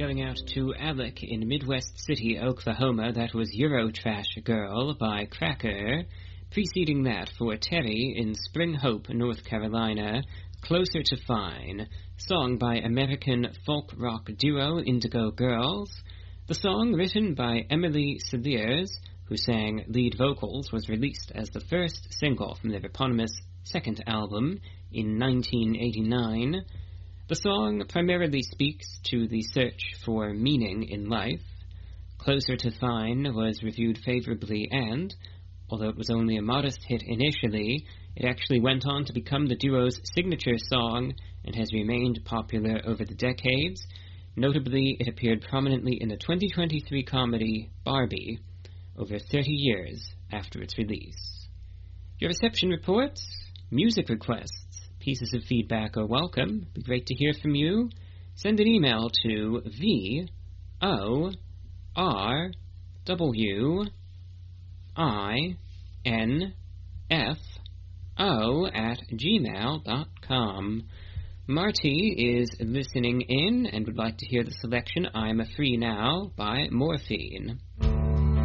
going out to Alec in Midwest City, Oklahoma. That was Eurotrash Girl by Cracker. Preceding that, for Terry in Spring Hope, North Carolina, Closer to Fine, song by American folk rock duo Indigo Girls. The song, written by Emily Saliers, who sang lead vocals, was released as the first single from their eponymous second album in 1989. The song primarily speaks to the search for meaning in life. Closer to Fine was reviewed favorably and, although it was only a modest hit initially, it actually went on to become the duo's signature song and has remained popular over the decades. Notably, it appeared prominently in the 2023 comedy Barbie, over 30 years after its release. Your reception reports, music requests, pieces of feedback are welcome. It'd be great to hear from you. Send an email to VORWINFO@gmail.com. Marty is listening in and would like to hear the selection I'm Free Now by Morphine.